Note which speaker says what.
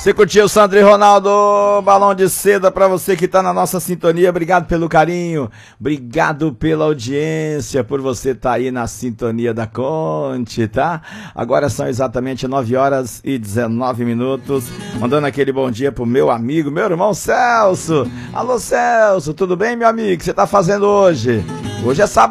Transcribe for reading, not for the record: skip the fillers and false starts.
Speaker 1: Você curtiu, Sandro e Ronaldo? Balão de seda pra você que tá na nossa sintonia. Obrigado pelo carinho, obrigado pela audiência, por você estar aí na sintonia da Conte, tá? Agora são exatamente 9 horas e 19 minutos. Mandando aquele bom dia pro meu amigo, meu irmão Celso. Alô, Celso, tudo bem, meu amigo? O que você tá fazendo hoje? Hoje é sábado.